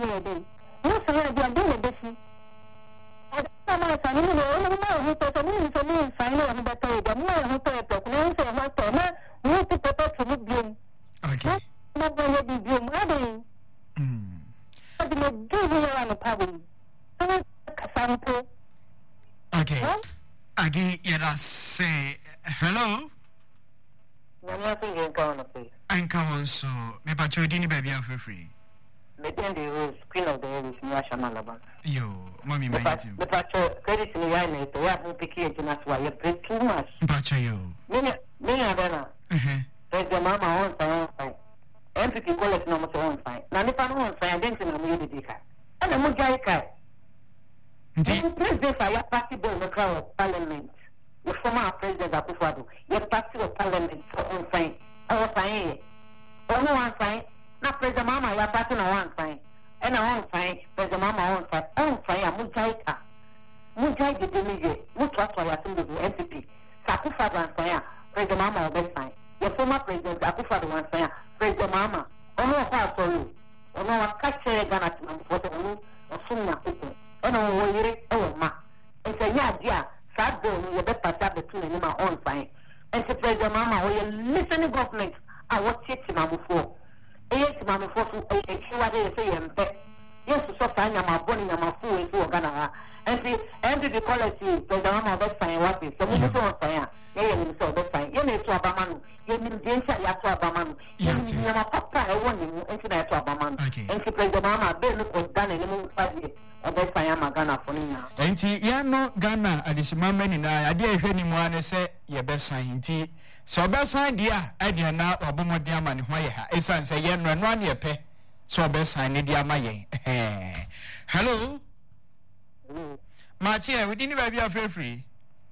day. No, so I do a bit. Sama sa ni mo who to so ni sign on the toy the more who to talk no say what to na who to put to biom okay no go let the biom ade but me give you an problem so kasampo okay agi yada say hello na thing in count please and come on so me pa chodi ni baby am free me then the rose queen of the rose ni Ashamalaba yo mommy my team the pacho credit ni ya na to ya mo picky na so ya pray too much pacho yo me abena the mama on fine MPP collect no mo on fine na ni pa no on fine den na mo yi dika ana mo jai kai the president ya party bill no crowd parliament the former president Akufo-Addo ya party of parliament on fine on fine on fine na president mama ya party na one fine and I won't find there's a mama on fire, Mujaika. Mujai the Demigue, Mutwatwa Yatundu, MPP, Akufo-Addo and fire, President Mama of Best Fine. Your former president, Akufo-Addo and fire, President Mama, Ono Pasolu, Ono Catcher Ganat, Foto, or Suna Kupu, Ono Yere, oh ma. And say, yeah, sad girl, you better pass the two in my own fine. And say, President Mama, or you listening government, I watch it to my before. Yes, Mamma, for a say, yes, so fine, I'm a bonny, I'm a fool into Ghana. And see, and the policy, the Mama best fine, what is the minute on fire? Yes, so best fine. You need to Abaman, you need James Abaman, you need Papa, I want you into that Abaman. And she plays the Mama, Ben was done in the moon 5 years. Or best I am a Ghana for now. And see, no Ghana, and this man and I dare anyone say, your best sign tea. So best idea, idea now, or Bomo Diamond, why it's answer yen run 1 year pay. So best sign idea my hello, Marcia, we didn't have your free.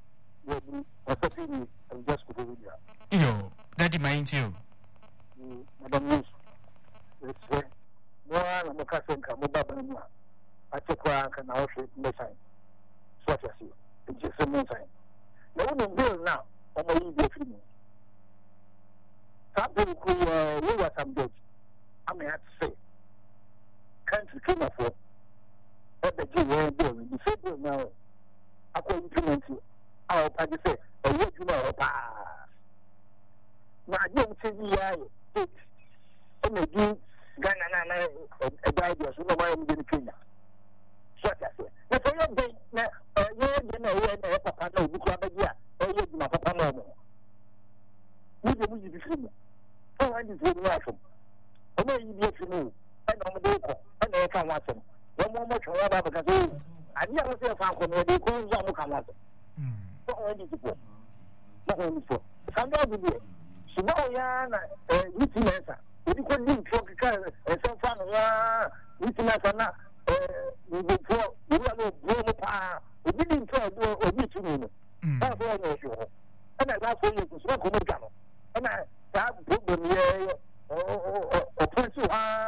Just yo, that reminds you. Madam, it's one of the cousin come over. I took one and I'll shoot the sign. So I see, it's just a moon sign. No one will now, or my easy for me. Something who was some judge. I may have to say, country came up for what the Jew were doing. You said, now, I could implement it. I'll say, a week more pass. Now, I don't say, yeah, and again, Ghana, a guy, so no one in Kenya. So I say, that's all you're doing. Now, you're a papa, no, you can't be here. My papa, no. We will be free. Oh, I didn't say nothing. I know you be free. And I'm a doctor. And I can't watch them. One more much about because I never say a family where they go and come out. So I need to go. Not only so. Somebody be it. So now, yeah, you see, answer. You could be some fun. You see, answer. We before we are no power. We didn't try to do a meeting. That's all I know. And I last year to smoke on the gun. And I put them here or put you